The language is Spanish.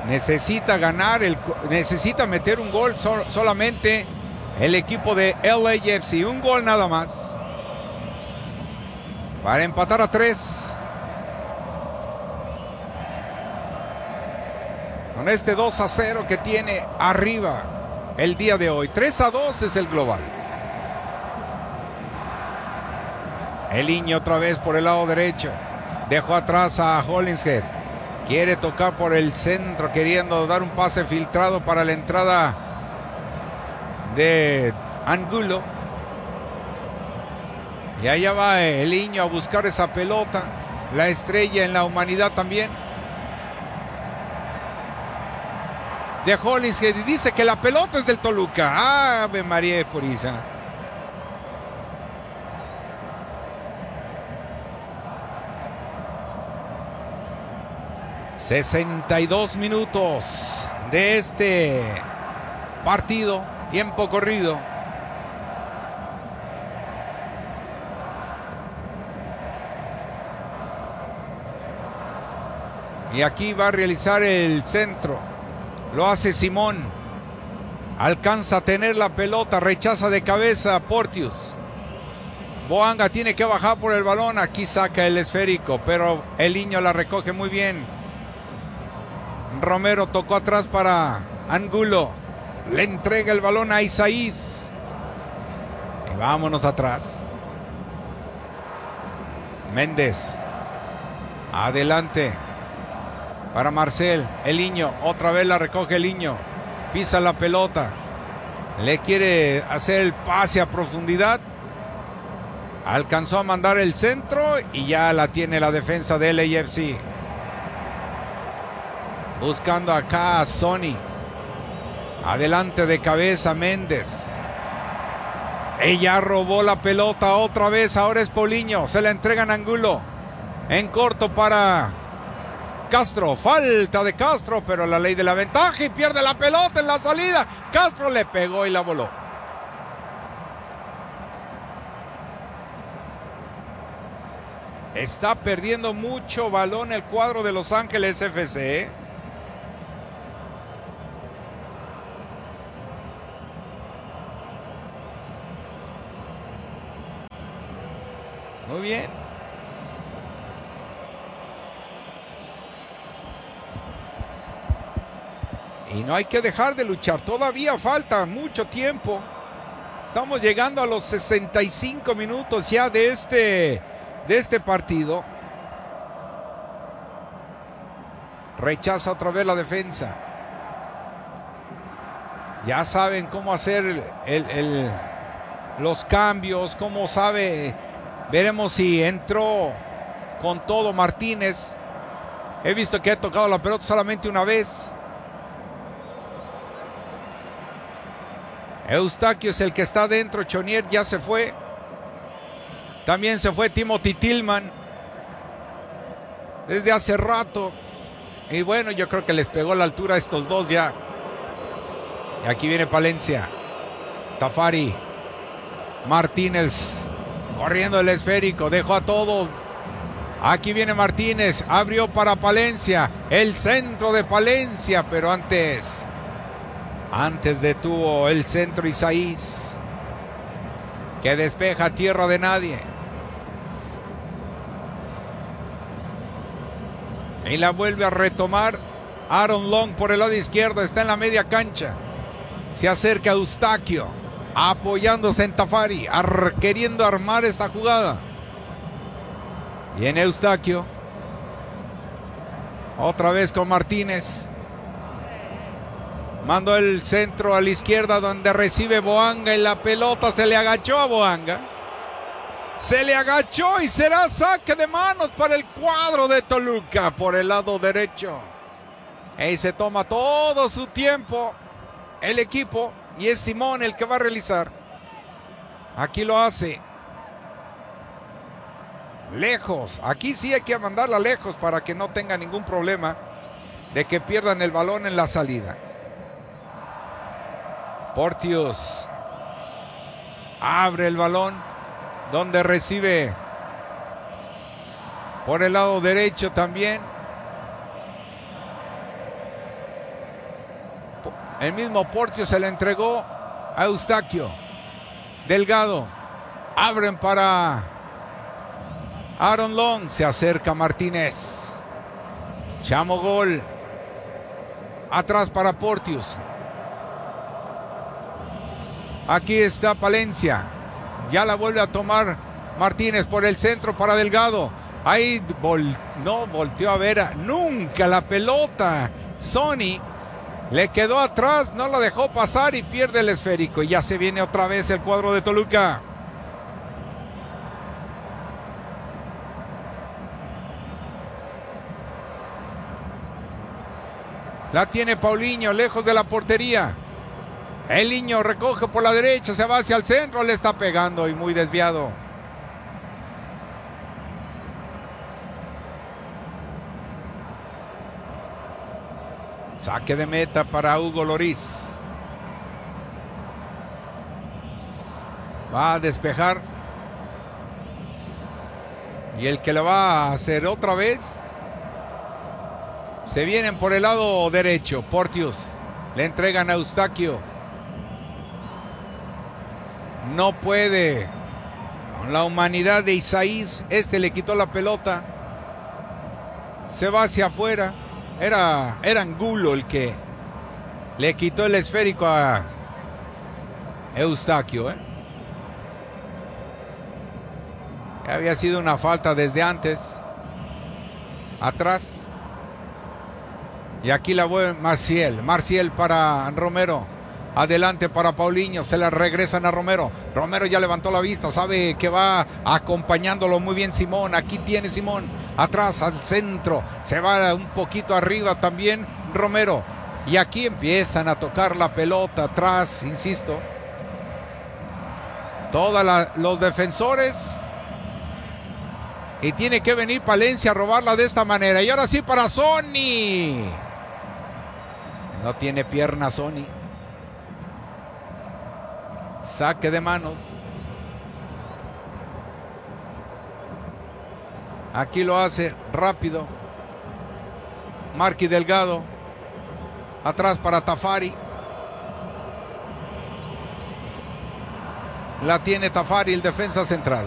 necesita ganar, necesita meter un gol solamente el equipo de LAFC. Un gol nada más para empatar a 3. Con este 2-0 que tiene arriba el día de hoy. 3-2 es el global. El niño otra vez por el lado derecho. Dejó atrás a Hollingshead. Quiere tocar por el centro, queriendo dar un pase filtrado para la entrada de Angulo. Y allá va el niño a buscar esa pelota. La estrella en la humanidad también. De Hollingshead, y dice que la pelota es del Toluca. ¡Ave María Purísima! ...62 minutos de este partido, tiempo corrido. Y aquí va a realizar el centro. Lo hace Simón. Alcanza a tener la pelota. Rechaza de cabeza Porteous. Boanga tiene que bajar por el balón. Aquí saca el esférico, pero el niño la recoge muy bien. Romero tocó atrás para Angulo. Le entrega el balón a Isaías. Y vámonos atrás. Méndez. Adelante. Para Marcel. El niño. Otra vez la recoge el niño. Pisa la pelota. Le quiere hacer el pase a profundidad. Alcanzó a mandar el centro y ya la tiene la defensa de LAFC. Buscando acá a Sonny. Adelante de cabeza Méndez. Ella robó la pelota otra vez. Ahora es Paulinho. Se la entregan a Angulo. En corto para Castro. Falta de Castro, pero la ley de la ventaja y pierde la pelota en la salida. Castro le pegó y la voló. Está perdiendo mucho balón el cuadro de Los Ángeles FC. Muy bien. Y no hay que dejar de luchar. Todavía falta mucho tiempo. Estamos llegando a los 65 minutos ya de este partido. Rechaza otra vez la defensa. Ya saben cómo hacer los cambios, cómo sabe. Veremos si entró con todo Martínez. He visto que ha tocado la pelota solamente una vez. Eustaquio es el que está dentro. Chonier ya se fue. También se fue Timothy Tillman desde hace rato. Y bueno, yo creo que les pegó la altura a estos dos ya. Y aquí viene Palencia. Tafari. Martínez. Corriendo el esférico. Dejó a todos. Aquí viene Martínez. Abrió para Palencia. El centro de Palencia. Pero antes detuvo el centro Isaías. Que despeja a tierra de nadie. Y la vuelve a retomar Aaron Long por el lado izquierdo. Está en la media cancha. Se acerca Eustaquio. Apoyándose en Tafari. Queriendo armar esta jugada. Viene Eustaquio. Otra vez con Martínez. Mandó el centro a la izquierda donde recibe Boanga. Y la pelota se le agachó a Boanga. Se le agachó y será saque de manos para el cuadro de Toluca por el lado derecho. Y se toma todo su tiempo el equipo y es Simón el que va a realizar. Aquí lo hace. Lejos. Aquí sí hay que mandarla lejos para que no tenga ningún problema de que pierdan el balón en la salida. Porteous abre el balón. Donde recibe por el lado derecho también. El mismo Porteous se le entregó a Eustaquio. Delgado. Abren para Aaron Long. Se acerca Martínez. Chamo gol. Atrás para Porteous. Aquí está Palencia. Ya la vuelve a tomar Martínez por el centro para Delgado. Ahí no volteó a ver nunca la pelota. Sonny le quedó atrás, no la dejó pasar y pierde el esférico. Y ya se viene otra vez el cuadro de Toluca. La tiene Paulinho, lejos de la portería. El niño recoge por la derecha, se va hacia el centro, le está pegando y muy desviado. Saque de meta para Hugo Lloris. Va a despejar. Y el que lo va a hacer otra vez. Se vienen por el lado derecho. Porteous. Le entregan a Eustaquio. No puede. Con la humanidad de Isaías. Le quitó la pelota. Se va hacia afuera. Era Angulo el que le quitó el esférico a Eustaquio. Había sido una falta desde antes. Atrás. Y aquí la vuelve Marcial para Romero. Adelante para Paulinho. Se la regresan a Romero. Romero ya levantó la vista. Sabe que va acompañándolo muy bien Simón. Aquí tiene Simón. Atrás al centro. Se va un poquito arriba también Romero. Y aquí empiezan a tocar la pelota atrás. Insisto. Todos los defensores. Y tiene que venir Palencia a robarla de esta manera. Y ahora sí para Sonny. No tiene pierna Sonny. Saque de manos. Aquí lo hace rápido. Marky Delgado. Atrás para Tafari. La tiene Tafari, el defensa central.